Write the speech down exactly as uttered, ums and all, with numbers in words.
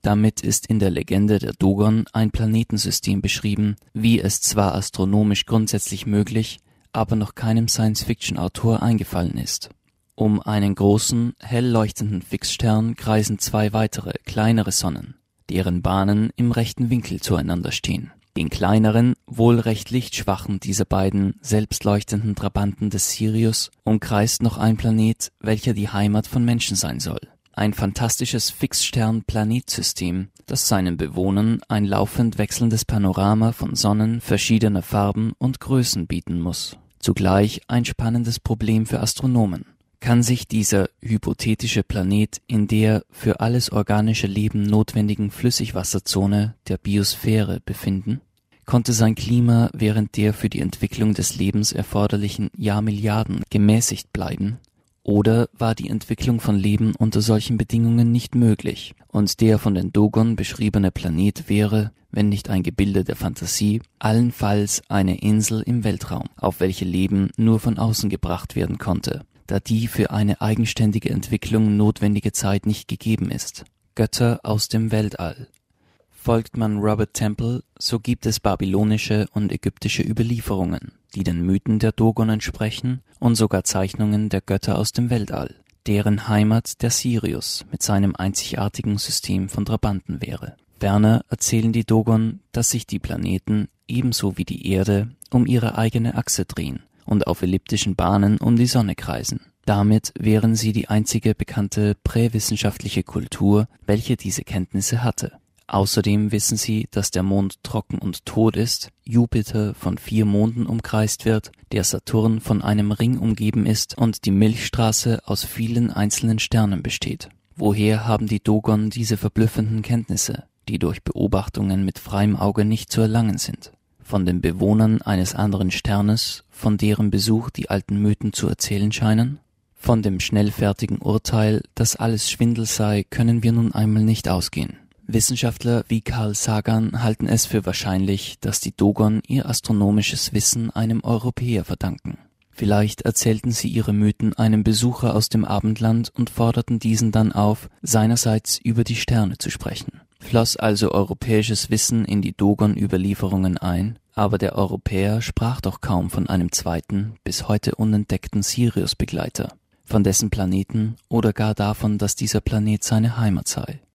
Damit ist in der Legende der Dogon ein Planetensystem beschrieben, wie es zwar astronomisch grundsätzlich möglich, aber noch keinem Science-Fiction-Autor eingefallen ist. Um einen großen, hell leuchtenden Fixstern kreisen zwei weitere, kleinere Sonnen, deren Bahnen im rechten Winkel zueinander stehen. Den kleineren, wohl recht lichtschwachen dieser beiden selbstleuchtenden Trabanten des Sirius umkreist noch ein Planet, welcher die Heimat von Menschen sein soll. Ein fantastisches Fixstern-Planetsystem, das seinen Bewohnern ein laufend wechselndes Panorama von Sonnen verschiedener Farben und Größen bieten muss. Zugleich ein spannendes Problem für Astronomen. Kann sich dieser hypothetische Planet in der für alles organische Leben notwendigen Flüssigwasserzone der Biosphäre befinden? Konnte sein Klima während der für die Entwicklung des Lebens erforderlichen Jahrmilliarden gemäßigt bleiben? Oder war die Entwicklung von Leben unter solchen Bedingungen nicht möglich und der von den Dogon beschriebene Planet wäre, wenn nicht ein Gebilde der Fantasie, allenfalls eine Insel im Weltraum, auf welche Leben nur von außen gebracht werden konnte, da die für eine eigenständige Entwicklung notwendige Zeit nicht gegeben ist. Götter aus dem Weltall. Folgt man Robert Temple, so gibt es babylonische und ägyptische Überlieferungen, die den Mythen der Dogon entsprechen und sogar Zeichnungen der Götter aus dem Weltall, deren Heimat der Sirius mit seinem einzigartigen System von Trabanten wäre. Ferner erzählen die Dogon, dass sich die Planeten ebenso wie die Erde um ihre eigene Achse drehen und auf elliptischen Bahnen um die Sonne kreisen. Damit wären sie die einzige bekannte präwissenschaftliche Kultur, welche diese Kenntnisse hatte. Außerdem wissen sie, dass der Mond trocken und tot ist, Jupiter von vier Monden umkreist wird, der Saturn von einem Ring umgeben ist und die Milchstraße aus vielen einzelnen Sternen besteht. Woher haben die Dogon diese verblüffenden Kenntnisse, die durch Beobachtungen mit freiem Auge nicht zu erlangen sind? Von den Bewohnern eines anderen Sternes, von deren Besuch die alten Mythen zu erzählen scheinen? Von dem schnellfertigen Urteil, dass alles Schwindel sei, können wir nun einmal nicht ausgehen. Wissenschaftler wie Carl Sagan halten es für wahrscheinlich, dass die Dogon ihr astronomisches Wissen einem Europäer verdanken. Vielleicht erzählten sie ihre Mythen einem Besucher aus dem Abendland und forderten diesen dann auf, seinerseits über die Sterne zu sprechen. Floss also europäisches Wissen in die Dogon-Überlieferungen ein, aber der Europäer sprach doch kaum von einem zweiten, bis heute unentdeckten Sirius-Begleiter, von dessen Planeten oder gar davon, dass dieser Planet seine Heimat sei.